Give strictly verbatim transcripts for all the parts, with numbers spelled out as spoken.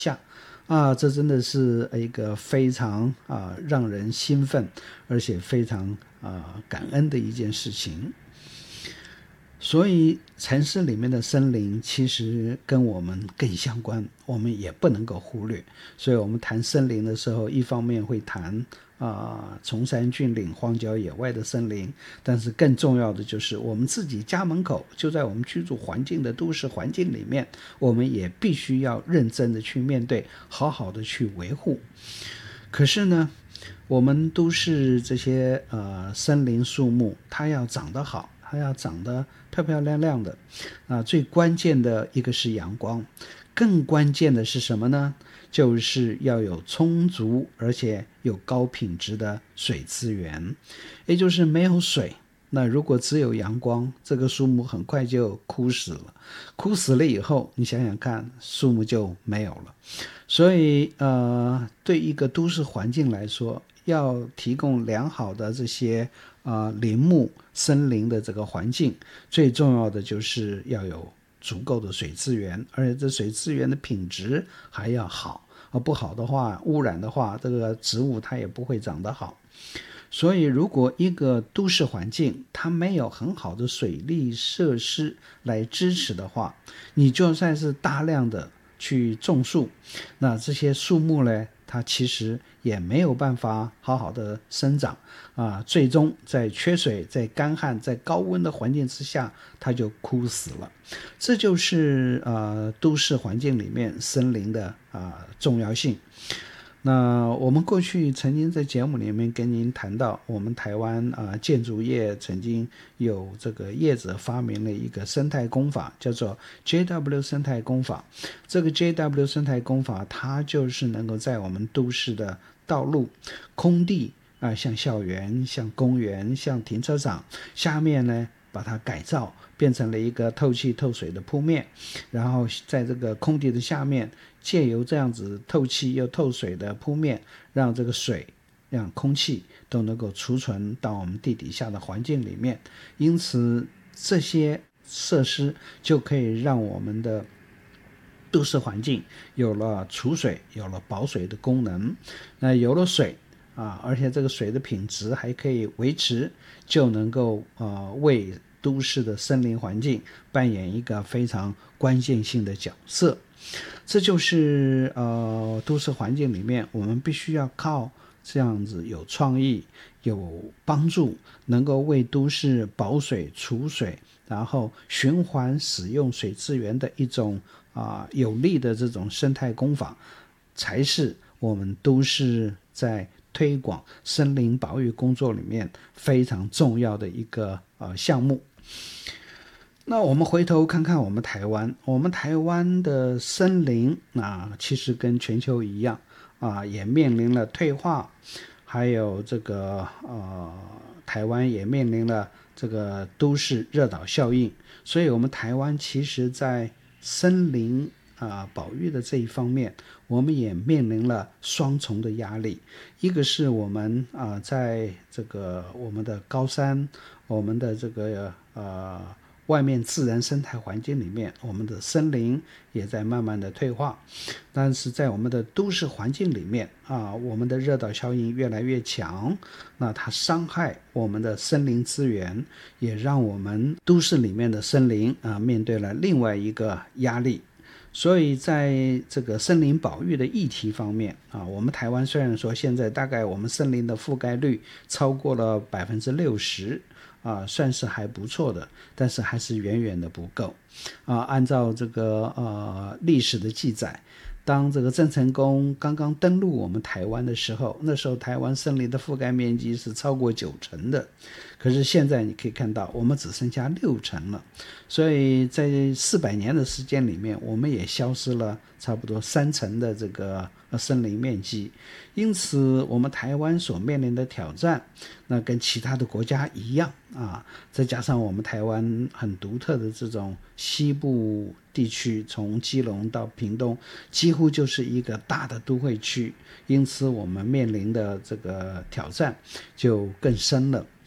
啊，这真的是一个非常啊让人兴奋，而且非常啊感恩的一件事情。所以城市里面的森林其实跟我们更相关，我们也不能够忽略。所以我们谈森林的时候，一方面会谈啊崇山峻岭、荒郊野外的森林，但是更重要的就是我们自己家门口，就在我们居住环境的都市环境里面，我们也必须要认真的去面对，好好的去维护。可是呢，我们都市这些呃森林树木，它要长得好，它要长得漂漂亮亮的啊，最关键的一个是阳光，更关键的是什么呢？就是要有充足而且有高品质的水资源，也就是没有水，那如果只有阳光，这个树木很快就枯死了。枯死了以后，你想想看，树木就没有了。所以呃，对一个都市环境来说，要提供良好的这些呃林木森林的这个环境，最重要的就是要有足够的水资源，而且这水资源的品质还要好，而不好的话，污染的话，这个植物它也不会长得好。所以如果一个都市环境它没有很好的水利设施来支持的话，你就算是大量的去种树，那这些树木呢，它其实也没有办法好好的生长啊，最终在缺水、在干旱、在高温的环境之下，它就枯死了。这就是呃都市环境里面森林的啊、重要性。那我们过去曾经在节目里面跟您谈到，我们台湾啊、呃、建筑业曾经有这个业者发明了一个生态工法，叫做 J W 生态工法。这个 J W 生态工法，它就是能够在我们都市的道路、空地啊、呃，像校园、像公园、像停车场下面呢，把它改造变成了一个透气透水的铺面，然后在这个空地的下面，借由这样子透气又透水的铺面，让这个水让空气都能够储存到我们地底下的环境里面。因此这些设施就可以让我们的都市环境有了储水，有了保水的功能。那有了水啊，而且这个水的品质还可以维持，就能够呃为都市的森林环境扮演一个非常关键性的角色。这就是呃都市环境里面我们必须要靠这样子有创意、有帮助，能够为都市保水、储水，然后循环使用水资源的一种啊、呃、有利的这种生态工法，才是我们都市在推广森林保育工作里面非常重要的一个呃项目。那我们回头看看我们台湾，我们台湾的森林啊，其实跟全球一样啊，也面临了退化，还有这个呃，台湾也面临了这个都市热岛效应，所以我们台湾其实在森林啊保育的这一方面，我们也面临了双重的压力。一个是我们啊在这个我们的高山，我们的这个呃外面自然生态环境里面，我们的森林也在慢慢的退化，但是在我们的都市环境里面啊，我们的热岛效应越来越强，那它伤害我们的森林资源，也让我们都市里面的森林啊面对了另外一个压力。所以在这个森林保育的议题方面啊，我们台湾虽然说现在大概我们森林的覆盖率超过了百分之六十啊，算是还不错的，但是还是远远的不够啊。按照这个呃历史的记载，当这个郑成功刚刚登陆我们台湾的时候，那时候台湾森林的覆盖面积是超过九成的，可是现在你可以看到我们只剩下六成了，所以在四百年的时间里面，我们也消失了差不多三成的这个森林面积。因此我们台湾所面临的挑战，那跟其他的国家一样啊，再加上我们台湾很独特的这种西部地区，从基隆到屏东几乎就是一个大的都会区，因此我们面临的这个挑战就更深了。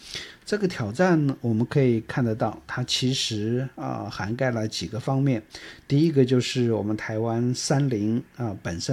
这个挑战呢，我们可以看得到，它其实啊、呃、涵盖了几个方面。第一个就是我们台湾山林啊、呃、本身